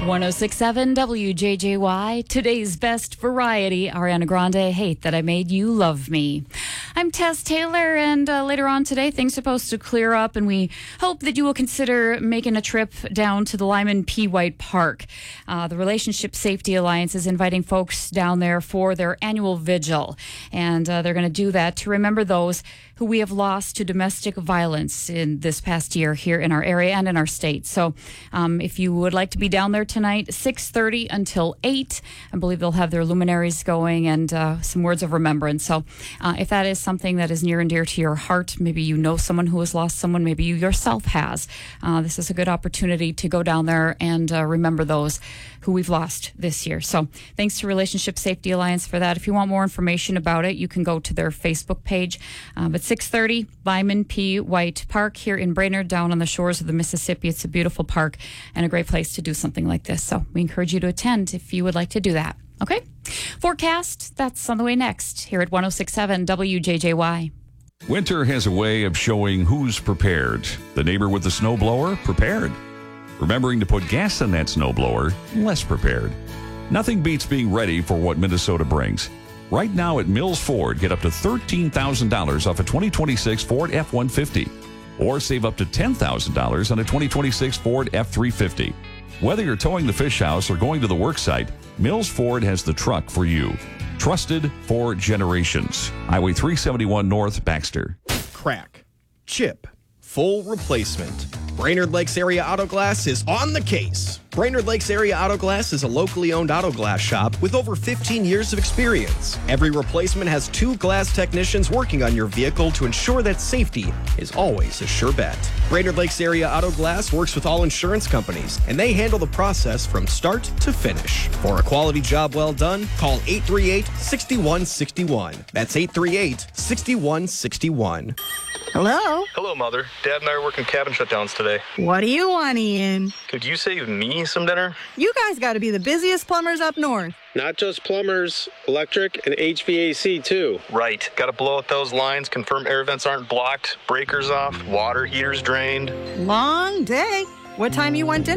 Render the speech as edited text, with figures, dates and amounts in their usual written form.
1067 WJJY, today's best variety, Ariana Grande, Hate That I Made You Love Me. I'm Tess Taylor, and later on today, things are supposed to clear up, and we hope that you will consider making a trip down to the Lyman P. White Park. The Relationship Safety Alliance is inviting folks down there for their annual vigil, and they're going to do that to remember those who we have lost to domestic violence in this past year here in our area and in our state. So if you would like to be down there tonight, 6:30 until 8, I believe they'll have their luminaries going and some words of remembrance. So if that is something that is near and dear to your heart, maybe you know someone who has lost someone, maybe you yourself has, this is a good opportunity to go down there and remember those who we've lost this year. So thanks to Relationship Safety Alliance for that. If you want more information about it, you can go to their Facebook page. But 6:30, Lyman P. White Park here in Brainerd, down on the shores of the Mississippi. It's a beautiful park and a great place to do something like this. So we encourage you to attend if you would like to do that. Okay? Forecast, that's on the way next here at 1067 WJJY. Winter has a way of showing who's prepared. The neighbor with the snowblower, prepared. Remembering to put gas in that snowblower, less prepared. Nothing beats being ready for what Minnesota brings. Right now at Mills Ford, get up to $13,000 off a 2026 Ford F-150. Or save up to $10,000 on a 2026 Ford F-350. Whether you're towing the fish house or going to the work site, Mills Ford has the truck for you. Trusted for generations. Highway 371 North, Baxter. Crack, chip, full replacement. Brainerd Lakes Area Auto Glass is on the case. Brainerd Lakes Area Auto Glass is a locally owned auto glass shop with over 15 years of experience. Every replacement has 2 glass technicians working on your vehicle to ensure that safety is always a sure bet. Brainerd Lakes Area Auto Glass works with all insurance companies, and they handle the process from start to finish. For a quality job well done, call 838-6161. That's 838-6161. Hello? Hello, Mother. Dad and I are working cabin shutdowns today. What do you want, Ian? Could you save me some dinner? You guys got to be the busiest plumbers up north. Not just plumbers, electric and HVAC too. Right. Got to blow out those lines, confirm air vents aren't blocked, breakers off, water heaters drained. Long day. What time you want dinner?